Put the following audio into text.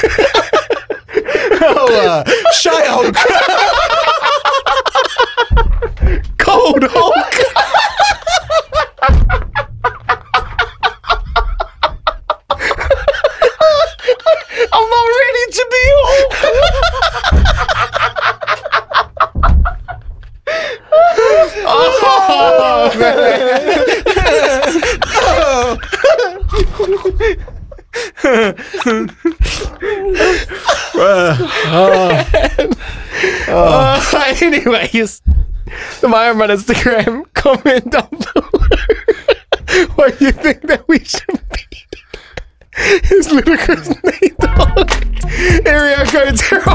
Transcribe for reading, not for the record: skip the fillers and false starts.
Shy Hulk. Cold Hulk. I'm not ready to be Hulk. Oh, Anyways, my man Instagram, comment down below what you think that we should be. It's Ludacris Nate Dogg. Area code 0.